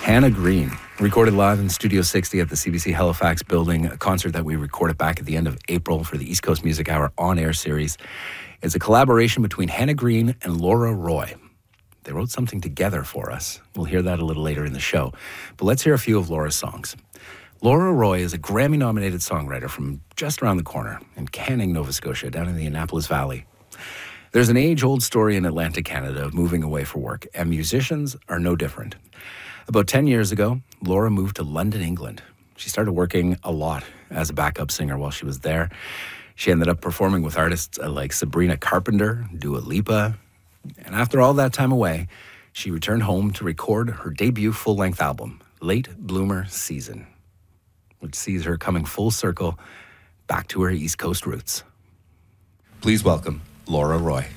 Hannah Green, recorded live in Studio 60 at the CBC Halifax building, a concert that we recorded back at the end of April for the East Coast Music Hour on-air series. It's a collaboration between Hannah Green and Laura Roy. They wrote something together for us. We'll hear that a little later in the show. But let's hear a few of Laura's songs. Laura Roy is a Grammy-nominated songwriter from just around the corner in Canning, Nova Scotia, down in the Annapolis Valley. There's an age-old story in Atlantic Canada of moving away for work, and musicians are no different. About 10 years ago, Laura moved to London, England. She started working a lot as a backup singer while she was there. She ended up performing with artists like Sabrina Carpenter, Dua Lipa. And after all that time away, she returned home to record her debut full-length album, Late Bloomer Season, which sees her coming full circle back to her East Coast roots. Please welcome Laura Roy.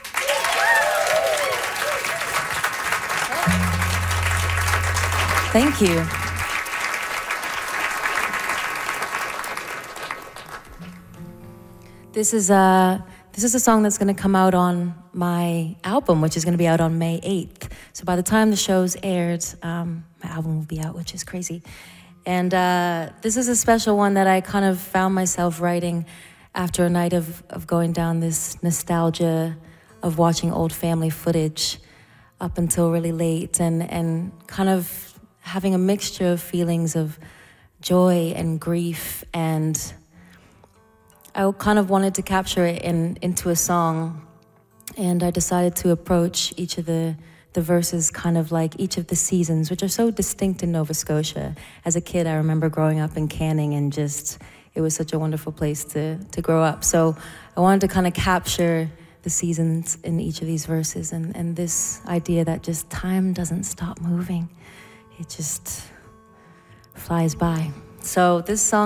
Thank you. This is a song that's going to come out on my album, which is going to be out on May 8th. So by the time the show's aired, my album will be out, which is crazy. And this is a special one that I kind of found myself writing after a night of going down this nostalgia of watching old family footage up until really late and kind of having a mixture of feelings of joy and grief, and I kind of wanted to capture it into a song, and I decided to approach each of the verses kind of like each of the seasons, which are so distinct in Nova Scotia. As a kid, I remember growing up in Canning, and just, it was such a wonderful place to grow up. So I wanted to kind of capture the seasons in each of these verses, and this idea that just time doesn't stop moving. It just flies by. So this song